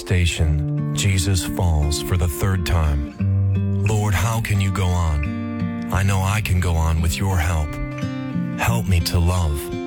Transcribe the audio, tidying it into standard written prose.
station, Jesus falls for the third time. Lord, how can you go on? I know I can go on with your help. Help me to love.